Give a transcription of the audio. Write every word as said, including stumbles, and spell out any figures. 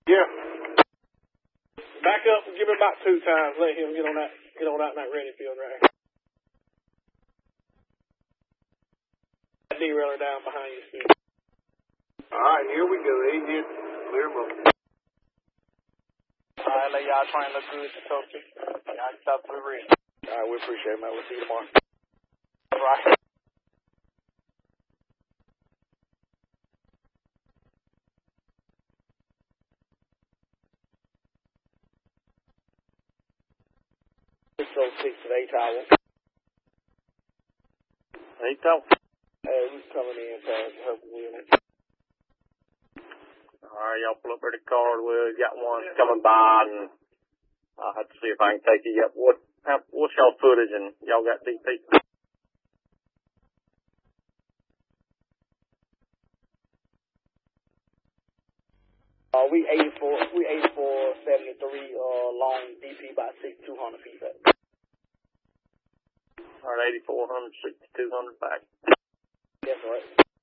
Yeah. Back up and give him about two times. Let him get on that, get on out in that ready field right here. Derailer down behind you, Steve. All right, here we go. Eight hits, clear ball. All right, let y'all try and look good to coaches. Y'all stop for the rest. All right, we appreciate it, man. We'll see you tomorrow. All right. six oh six to the eight-hour. Eight-hour. Hey, who's coming in past Herb Williams? All right, y'all pull up at the card. We got one coming by, and I'll have to see if I can take it yet. What, how, what's y'all footage, and y'all got D P? Uh, we eighty-four, we eighty-four seventy-three, uh, long D P about sixty-two hundred feet back. All right, eighty-four hundred, sixty-two hundred back. That's right.